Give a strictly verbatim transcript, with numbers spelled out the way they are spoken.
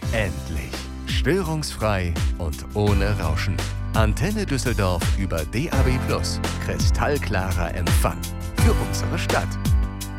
Endlich! Störungsfrei und ohne Rauschen. Antenne Düsseldorf über D A B plus. Kristallklarer Empfang für unsere Stadt.